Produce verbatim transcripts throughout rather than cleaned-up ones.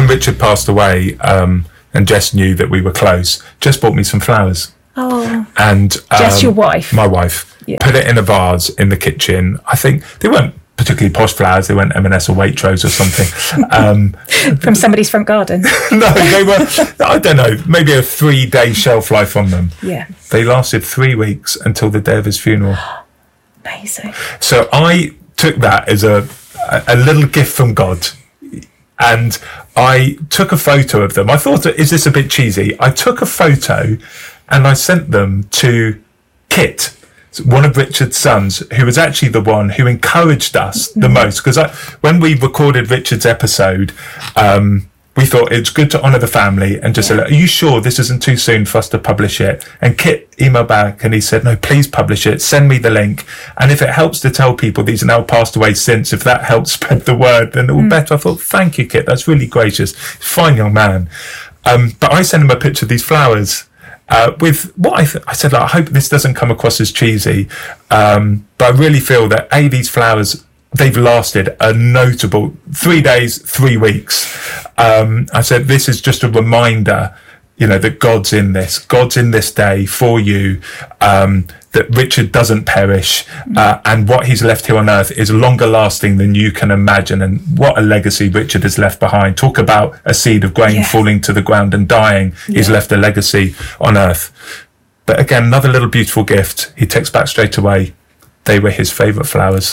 Richard passed away, um, and Jess knew that we were close, Jess bought me some flowers. Oh. And um, Jess, your wife? My wife. Yeah. Put it in a vase in the kitchen. I think they weren't particularly posh flowers. They weren't M and S or Waitrose or something. Um, From somebody's front garden. No, they were, I don't know, maybe a three-day shelf life on them. Yeah. They lasted three weeks until the day of his funeral. Amazing. So I took that as a, a little gift from God. And I took a photo of them. I thought, is this a bit cheesy? I took a photo and I sent them to Kit, one of Richard's sons, who was actually the one who encouraged us the most. Because when we recorded Richard's episode, um, we thought it's good to honour the family and just yeah. say, are you sure this isn't too soon for us to publish it? And Kit emailed back and he said, no, please publish it. Send me the link. And if it helps to tell people these are now passed away since, if that helps spread the word, then it will mm. better. I thought, thank you, Kit. That's really gracious. Fine young man. Um, but I sent him a picture of these flowers. Uh, with what I, th- I said, like, I hope this doesn't come across as cheesy, um, but I really feel that A, these flowers, they've lasted a notable three days, three weeks. Um, I said, this is just a reminder, you know, that God's in this, God's in this day for you, um, that Richard doesn't perish, uh, and what he's left here on earth is longer lasting than you can imagine. And what a legacy Richard has left behind. Talk about a seed of grain yeah. falling to the ground and dying. Yeah. He's left a legacy on earth. But again, another little beautiful gift. He takes back straight away. They were his favourite flowers.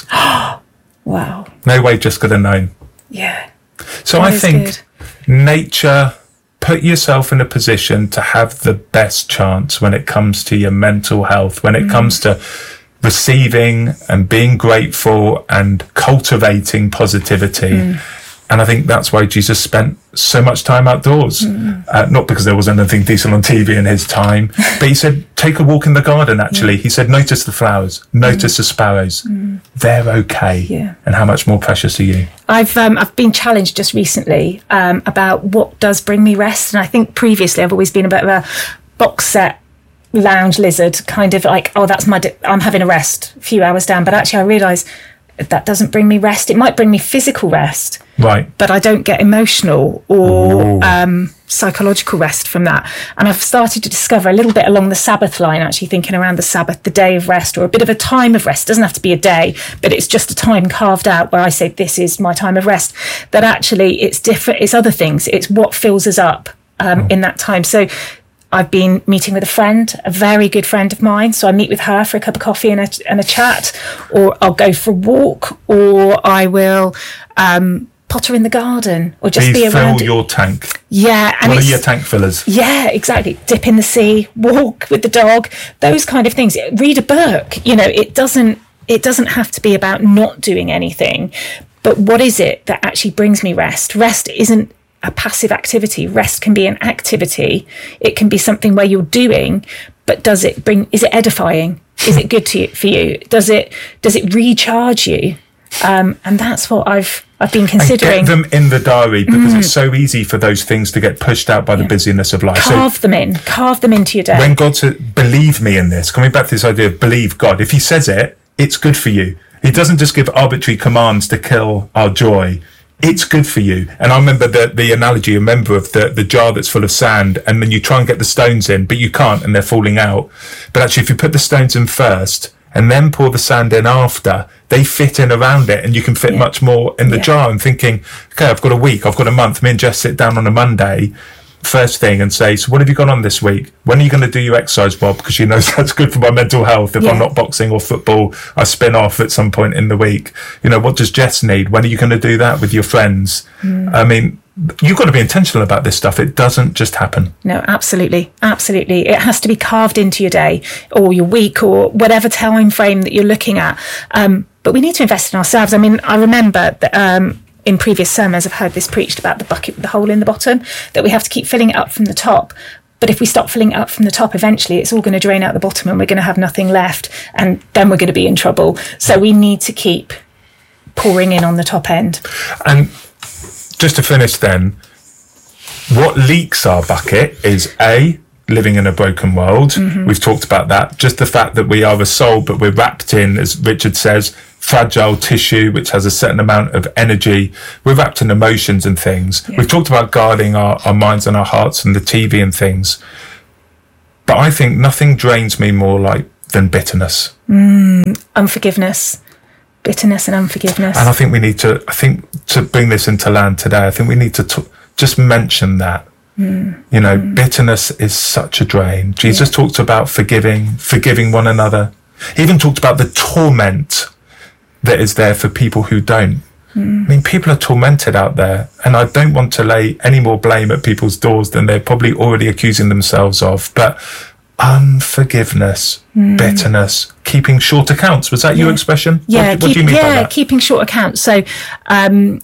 Wow. No way Jess could have known. Yeah. So that I think good. nature, put yourself in a position to have the best chance when it comes to your mental health, when it mm. comes to receiving and being grateful and cultivating positivity. Mm. And I think that's why Jesus spent so much time outdoors. Mm. Uh, not because there wasn't anything decent on T V in his time, but he said, take a walk in the garden, actually. Yeah. He said, notice the flowers, notice mm. the sparrows. Mm. They're okay. Yeah. And how much more precious are you? I've um, I've been challenged just recently um, about what does bring me rest. And I think previously I've always been a bit of a box set lounge lizard, kind of like, oh, that's my, di- I'm having a rest a few hours down. But actually I realise that doesn't bring me rest. It might bring me physical rest. Right. But I don't get emotional or um, psychological rest from that. And I've started to discover a little bit along the Sabbath line, actually thinking around the Sabbath, the day of rest, or a bit of a time of rest. It doesn't have to be a day, but it's just a time carved out where I say, this is my time of rest. That actually it's different. It's other things. It's what fills us up um, oh. in that time. So I've been meeting with a friend, a very good friend of mine. So I meet with her for a cup of coffee and a, and a chat, or I'll go for a walk, or I will um, potter in the garden, or just Please be around. fill your tank. Yeah. And what are your tank fillers? Yeah, exactly. Dip in the sea, walk with the dog, those kind of things. Read a book. You know, it doesn't, it doesn't have to be about not doing anything. But what is it that actually brings me rest? Rest isn't a passive activity. Rest can be an activity. It can be something where you're doing, but does it bring, is it edifying? Is it good to you, for you? Does it, does it recharge you? Um, and that's what I've, I've been considering. And get them in the diary, because mm. it's so easy for those things to get pushed out by yeah. the busyness of life. Carve so them in, carve them into your day. When God said, believe me in this, coming back to this idea of believe God, if he says it, it's good for you. He doesn't just give arbitrary commands to kill our joy. It's good for you. And I remember the, the analogy, remember, of the, the jar that's full of sand, and then you try and get the stones in, but you can't, and they're falling out. But actually, if you put the stones in first and then pour the sand in after, they fit in around it, and you can fit yeah. much more in the yeah. jar. And thinking, okay, I've got a week, I've got a month. Me and Jess sit down on a Monday first thing and say, so what have you got on this week? When are you going to do your exercise, Bob? Because she knows that's good for my mental health. If yeah. I'm not boxing or football, I spin off at some point in the week. You know, what does Jess need? When are you going to do that with your friends? Mm. I mean, you've got to be intentional about this stuff. It doesn't just happen. No, absolutely. Absolutely. It has to be carved into your day or your week or whatever time frame that you're looking at. Um, but we need to invest in ourselves. I mean, I remember that, um, in previous sermons, I've heard this preached about the bucket with the hole in the bottom, that we have to keep filling it up from the top. But if we stop filling it up from the top, eventually it's all going to drain out the bottom and we're going to have nothing left. And then we're going to be in trouble. So we need to keep pouring in on the top end. And just to finish then, what leaks our bucket is A, living in a broken world. Mm-hmm. We've talked about that. Just the fact that we are a soul, but we're wrapped in, as Richard says, fragile tissue, which has a certain amount of energy. We're wrapped in emotions and things. Yeah. We've talked about guarding our, our minds and our hearts and the T V and things. But I think nothing drains me more like than bitterness. Mm, unforgiveness. Bitterness and unforgiveness. And I think we need to, I think to bring this into land today, I think we need to t- just mention that. Mm. You know, mm. bitterness is such a drain. Jesus yeah. talked about forgiving, forgiving one another. He even talked about the torment that is there for people who don't. Mm. I mean, people are tormented out there, and I don't want to lay any more blame at people's doors than they're probably already accusing themselves of. But unforgiveness, mm. bitterness, keeping short accounts. Was that yeah. your expression? Yeah, what, keep, what do you mean yeah, by that? Keeping short accounts. So um,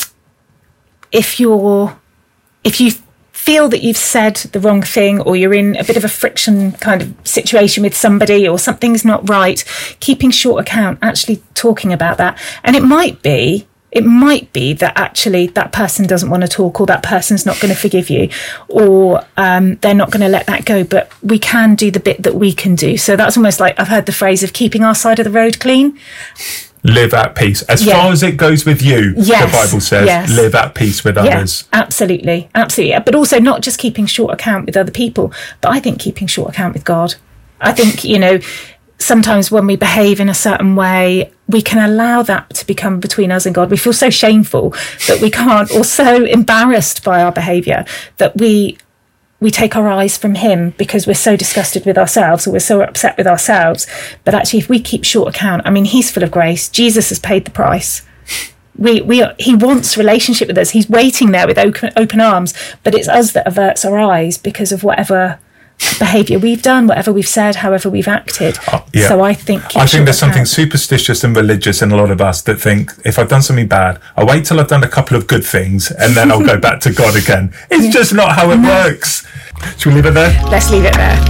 if you're, if you feel that you've said the wrong thing, or you're in a bit of a friction kind of situation with somebody, or something's not right, keeping short account, actually talking about that. And it might be, it might be that actually that person doesn't want to talk, or that person's not going to forgive you, or um, they're not going to let that go. But we can do the bit that we can do. So that's almost like, I've heard the phrase of keeping our side of the road clean. Live at peace. As yeah. far as it goes with you, yes. the Bible says, yes. live at peace with yeah, others. Absolutely, absolutely. But also not just keeping short account with other people, but I think keeping short account with God. I think, you know, sometimes when we behave in a certain way, we can allow that to become between us and God. We feel so shameful that we can't, or so embarrassed by our behaviour that we we take our eyes from him because we're so disgusted with ourselves, or we're so upset with ourselves. But actually, if we keep short account, I mean, he's full of grace. Jesus has paid the price. We we are, he wants relationship with us. He's waiting there with open, open arms. But it's us that averts our eyes because of whatever behaviour we've done, whatever we've said, however we've acted. Oh, yeah. So I think I think there's something superstitious and religious in a lot of us that think, if I've done something bad, I'll wait till I've done a couple of good things and then I'll go back to God again. It's yeah. just not how it no. works. Should we leave it there? Let's leave it there.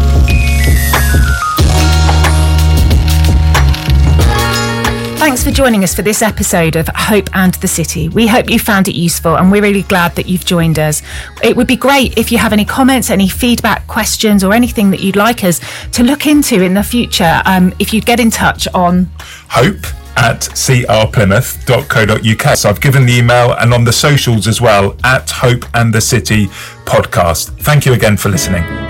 Thanks for joining us for this episode of Hope and the City. We hope you found it useful, and we're really glad that you've joined us. It would be great if you have any comments, any feedback, questions, or anything that you'd like us to look into in the future. Um, if you'd get in touch on hope at c r plymouth dot co dot u k. So I've given the email, and on the socials as well, at Hope and the City Podcast. Thank you again for listening.